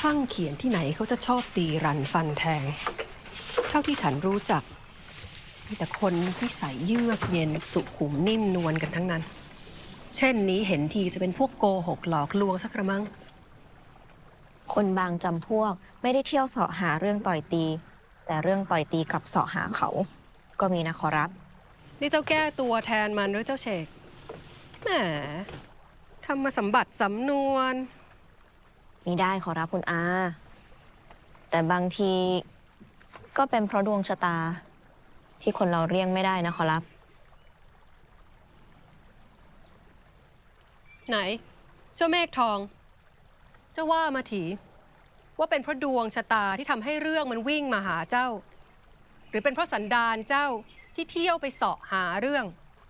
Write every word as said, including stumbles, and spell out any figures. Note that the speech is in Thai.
ช่างเขียนที่ไหนเขาจะชอบตีรันฟันแทงเท่าที่ฉันรู้จักมีแต่คนที่ใส่เยือกเย็นสุขุมนิ่มนวลกันทั้งนั้นเช่นนี้เห็นทีจะเป็นพวกโกหกหลอกลวงสักกระมังคนบางจำพวกไม่ได้เที่ยวเสาะหาเรื่องต่อยตี แต่เรื่องต่อยตีกลับเสาะหาเขาก็มีนะขอรับนี่เจ้าแก้ตัวแทนมันหรือเจ้าเชกแหมทำมาสมบัติสำนวนมีได้ขอรับคุณอาแต่บางทีก็เป็นเพราะดวงชะตาที่คนเราเลี่ยงไม่ได้นะขอรับไหนเจ้าเมฆทองเจ้าว่ามาถีว่าเป็นเพราะดวงชะตาที่ทำให้เรื่องมันวิ่งมาหาเจ้าหรือเป็นเพราะสันดานเจ้าที่เที่ยวไปเสาะหาเรื่อง